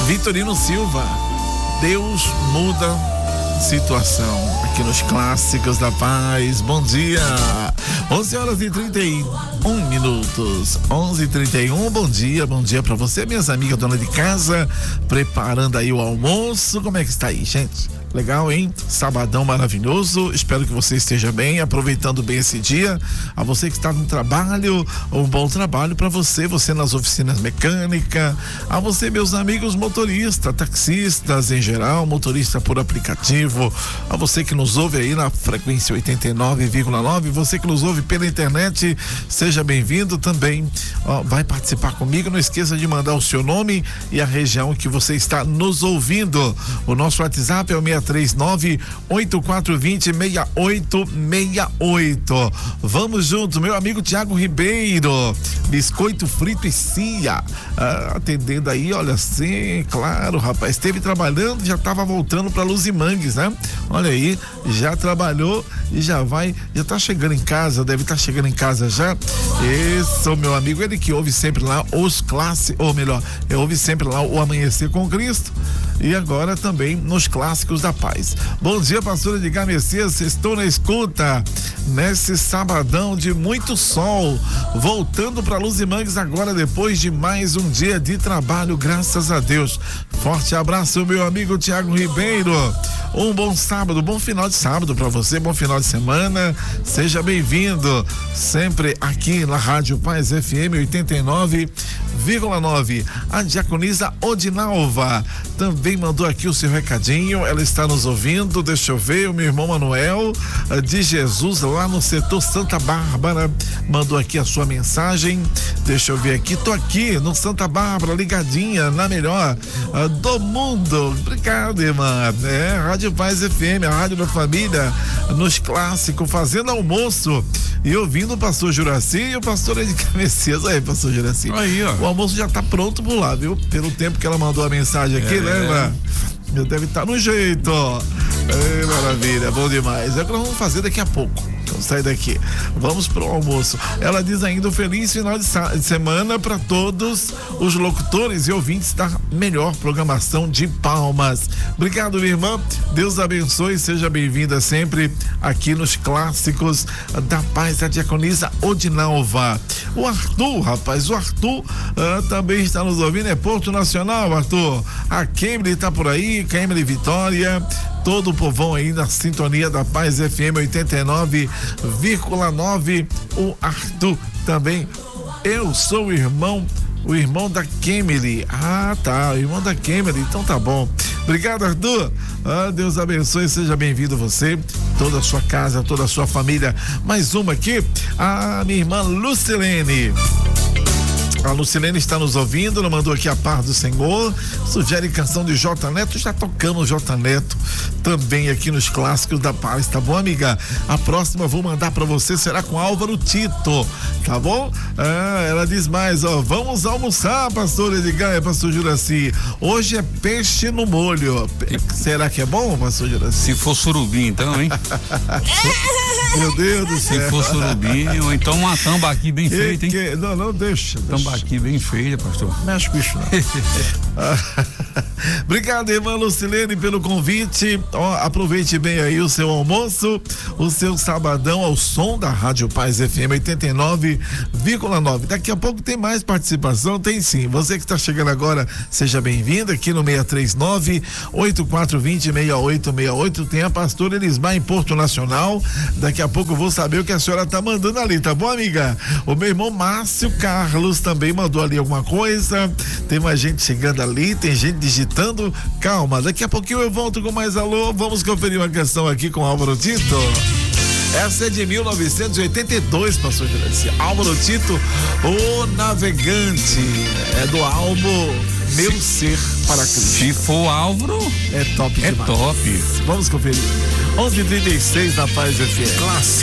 Vitorino Silva, Deus muda situação, aqui nos Clássicos da Paz. Bom dia, 11h31 minutos, 11h31. Bom dia para você, minhas amigas, dona de casa, preparando aí o almoço. Como é que está aí, gente? Legal, hein? Sabadão maravilhoso. Espero que você esteja bem, aproveitando bem esse dia. A você que está no trabalho, um bom trabalho para você nas oficinas mecânicas. A você, meus amigos motoristas, taxistas em geral, motorista por aplicativo. A você que nos ouve aí na frequência 89,9. Você que nos ouve pela internet, seja bem-vindo também. Vai participar comigo. Não esqueça de mandar o seu nome e a região que você está nos ouvindo. O nosso WhatsApp é o 639-8420-6868. Vamos juntos, meu amigo Tiago Ribeiro, biscoito frito e cia, atendendo aí, olha, sim, claro, rapaz, esteve trabalhando, já estava voltando para Luzimangues, né? Olha aí, já trabalhou e já tá chegando em casa, deve estar chegando em casa já. Esse é o meu amigo, ele que ouve sempre lá os clássicos, ou melhor, ouve sempre lá o Amanhecer com Cristo. E agora também nos Clássicos da Paz. Bom dia, pastor Edgar Messias, estou na escuta nesse sabadão de muito sol, voltando para Luzimangues agora depois de mais um dia de trabalho, graças a Deus. Forte abraço, meu amigo Tiago Ribeiro. Um bom sábado, bom final de sábado para você, bom final de semana. Seja bem-vindo sempre aqui na Rádio Paz FM 89,9. A diaconisa Odinalva também mandou aqui o seu recadinho, ela está nos ouvindo. Deixa eu ver, o meu irmão Manuel de Jesus lá no setor Santa Bárbara mandou aqui a sua mensagem. Deixa eu ver aqui, tô aqui no Santa Bárbara, ligadinha na melhor do mundo. Obrigado, irmã. Rádio Paz FM, a rádio da família, nos Clássicos, fazendo almoço e ouvindo o pastor Juraci e o pastor Edgar Messias. Aí, pastor Juraci, aí, ó. O almoço já tá pronto por lá, viu? Pelo tempo que ela mandou a mensagem aqui, lembra? Deve estar no jeito, ó. Maravilha, bom demais. É o que nós vamos fazer daqui a pouco. Então sai daqui, vamos pro almoço. Ela diz ainda um feliz final de semana para todos os locutores e ouvintes da melhor programação de Palmas. Obrigado, minha irmã, Deus abençoe, seja bem-vinda sempre aqui nos Clássicos da Paz, da diaconisa Odinalva. O Arthur, rapaz, também está nos ouvindo, é Porto Nacional, Arthur. A Kemily tá por aí, Kemily Vitória, todo o povão aí na sintonia da Paz FM 89,9. O Arthur também. Eu sou o irmão da Kemily. Ah, tá, o irmão da Kemily, então tá bom. Obrigado, Arthur. Deus abençoe, seja bem-vindo você, toda a sua casa, toda a sua família. Mais uma aqui, a minha irmã Lucilene. A Lucilene está nos ouvindo, ela mandou aqui a paz do Senhor, sugere canção de J Neto, já tocamos J Neto também aqui nos Clássicos da Paz, tá bom, amiga? A próxima vou mandar pra você, será com Álvaro Tito, tá bom? Ela diz mais, ó, vamos almoçar, pastor Edgar, pastor Juraci, hoje é peixe no molho. Será que é bom, pastor Juraci? Se for surubim, então, hein? Meu Deus do céu. Se for surubim, ou então uma tambaqui bem feita, hein? Não, deixa. Tambaqui bem feita, pastor. Mexe com isso, não. Obrigado, irmã Lucilene, pelo convite. Aproveite bem aí o seu almoço, o seu sabadão ao som da Rádio Paz FM 89,9. Daqui a pouco tem mais participação, tem sim. Você que está chegando agora, seja bem-vindo aqui no 639-8420-6868. Tem a pastora Elismar em Porto Nacional. Daqui a pouco eu vou saber o que a senhora tá mandando ali, tá bom, amiga? O meu irmão Márcio Carlos também mandou ali alguma coisa. Tem mais gente chegando ali, tem gente digitando. Calma, daqui a pouquinho eu volto com mais alô. Vamos conferir uma canção aqui com Álvaro Tito. Essa é de 1982, pastor Juraci. Álvaro Tito, o Navegante. É do álbum Meu Ser para Cristo. Se for Álvaro, é top demais. É top. Vamos conferir. 11h36 na Paz FM. Clássico.